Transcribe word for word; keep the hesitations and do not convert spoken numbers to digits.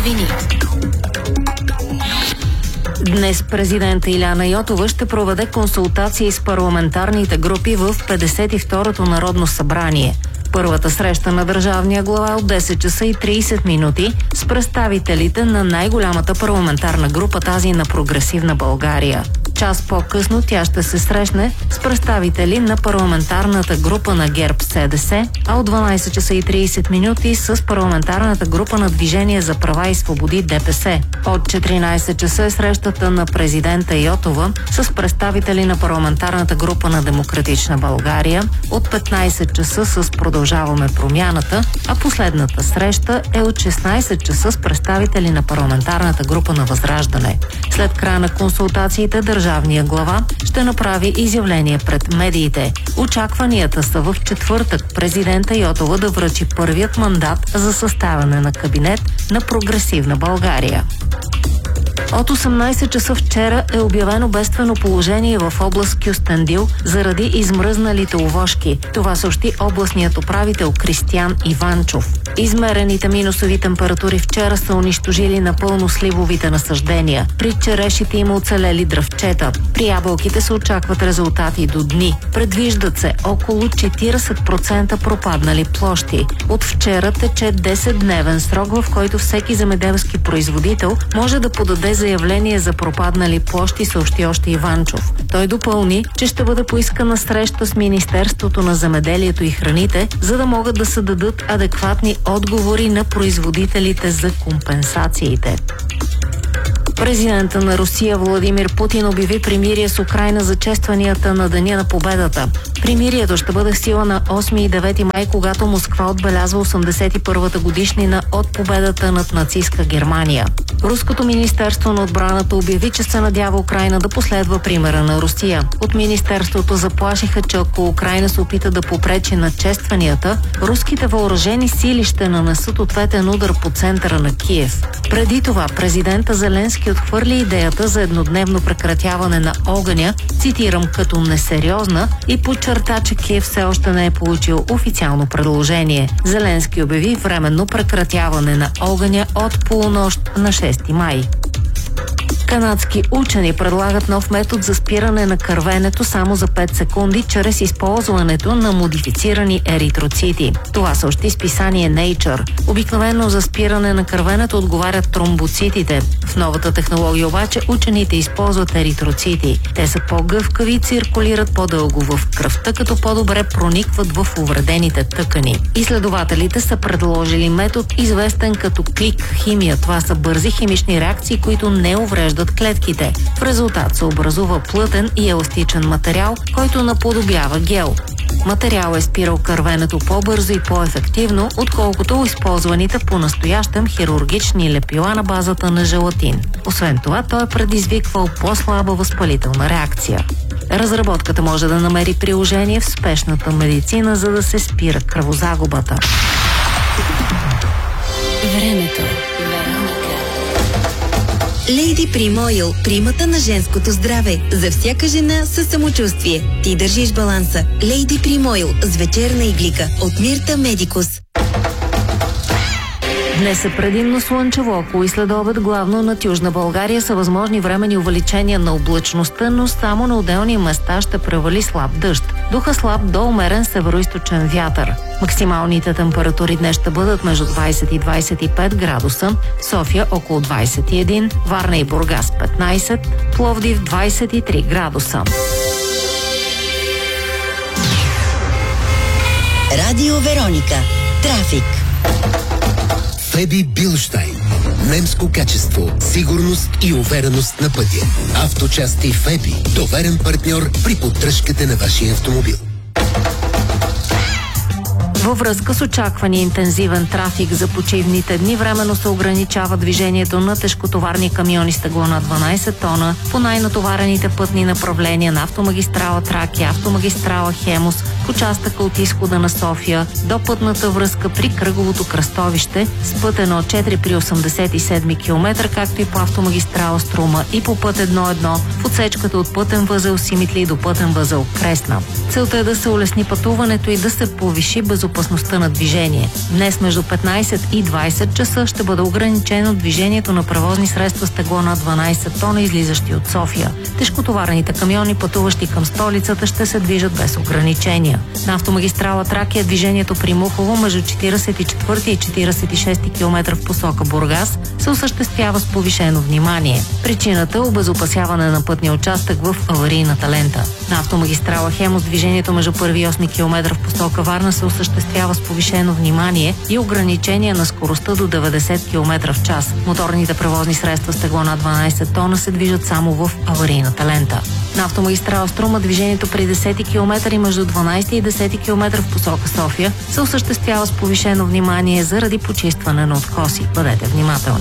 новини. Днес президента Иляна Йотова ще проведе консултации с парламентарните групи в петдесет и второто Народно събрание. Първата среща на държавния глава от десет часа и тридесет минути с представителите на най-голямата парламентарна група, тази на Прогресивна България. Час по-късно тя ще се срещне с представители на парламентарната група на ГЕРБ-СДС, а от дванадесет часа и тридесет минути с парламентарната група на Движение за права и свободи ДПС. От четиринадесет часа е срещата на президента Йотова с представители на парламентарната група на Демократична България, от петнадесет часа с Продължаваме промяната, а последната среща е от шестнадесет часа с представители на парламентарната група на Възраждане. След края на консултациите държавния глава ще направи изявление пред медиите. Очакванията са в четвъртък президента Йотова да връчи първият мандат за съставяне на кабинет на Прогресивна България. От осемнадесет часа вчера е обявено бедствено положение в област Кюстендил заради измръзналите овошки. Това съобщи областният управител Кристиян Иванчов. Измерените минусови температури вчера са унищожили напълно сливовите насаждения. При черешите има оцелели дръвчета. При ябълките се очакват резултати до дни. Предвиждат се около четиридесет процента пропаднали площи. От вчера тече десетдневен срок, в който всеки земеделски производител може да подаде заявление за пропаднали площи, съобщи още Иванчов. Той допълни, че ще бъде поискана среща с Министерството на земеделието и храните, за да могат да се дадат адекватни отговори на производителите за компенсациите. Президента на Русия Владимир Путин обяви примирие с Украйна за честванията на Деня на победата. Примирието ще бъде в сила на осми и девети май, когато Москва отбелязва осемдесет и първата годишнина от победата над нацистка Германия. Руското министерство на отбраната обяви, че се надява Украйна да последва примера на Русия. От министерството заплашиха, че ако Украйна се опита да попречи на честванията, руските въоръжени сили ще нанесат ответен удар по центъра на Киев. Преди това президента Зеленски отхвърли идеята за еднодневно прекратяване на огъня, цитирам, като несериозна, и подчерта, че Киев все още не е получил официално предложение. Зеленски обяви временно прекратяване на огъня от полунощ на шести май. Канадски учени предлагат нов метод за спиране на кървенето само за пет секунди чрез използването на модифицирани еритроцити. Това съобщи списание Nature. Обикновено за спиране на кървенето отговарят тромбоцитите. В новата технология обаче учените използват еритроцити. Те са по-гъвкави и циркулират по-дълго в кръвта, като по-добре проникват в увредените тъкани. Изследователите са предложили метод, известен като клик химия. Това са бързи химични реакции, които не увреждат клетките. В резултат се образува плътен и еластичен материал, който наподобява гел. Материал е спирал кървенето по-бързо и по-ефективно, отколкото използваните по-настоящем хирургични лепила на базата на желатин. Освен това, той е предизвиквал по-слаба възпалителна реакция. Разработката може да намери приложение в спешната медицина, за да се спира кръвозагубата. Времето. Лейди Прим Ойл, примата на женското здраве. За всяка жена със самочувствие. Ти държиш баланса. Лейди Прим Ойл с вечерна иглика от Мирта Медикус. Днес е предимно слънчево, около и след обед главно над Южна България са възможни временни увеличения на облачността, но само на отделни места ще превали слаб дъжд. Духа слаб до умерен североизточен вятър. Максималните температури днес ще бъдат между двадесет и двадесет и пет градуса, София около двадесет и един, Варна и Бургас петнадесет, Пловдив двадесет и три градуса. Радио Вероника. Трафик. Феби Билштайн. Немско качество, сигурност и увереност на пътя. Авточасти Феби. Доверен партньор при поддръжката на вашия автомобил. Във връзка с очаквания интензивен трафик за почивните дни, временно се ограничава движението на тежкотоварни камиони с тегло на дванадесет тона по най-натоварените пътни направления на автомагистрала Тракия, автомагистрала Хемус, в участъка от изхода на София до пътната връзка при кръговото кръстовище с път едно четири при осемдесет и седми километър, както и по автомагистрала Струма и по път едно едно в отсечката от пътен възел Симитли до пътен възел Кресна. Целта е да се улесни пътуването и да се повиши безопасността безопасността на движение. Днес между петнайсет и двайсет часа ще бъде ограничено движението на превозни средства с тегло над дванайсет тона, излизащи от София. Тежкотоварените камиони, пътуващи към столицата, ще се движат без ограничения. На автомагистрала Тракия движението при Мухово между четирийсет и четвърти и четирийсет и шести километър в посока Бургас се осъществява с повишено внимание. Причината е обезопасяване на пътния участък в аварийната лента. На автомагистрала Хемус движението между първи и осми километър в посока Варна се осъществява с повишено внимание и ограничение на скоростта до деветдесет километра в час. Моторните превозни средства с тегло над дванайсет тона се движат само в аварийната лента. На автомагистрала Струма движението при десети километър и между дванайсети и десети километър в посока София се осъществява с повишено внимание заради почистване на откоси. Бъдете внимателни.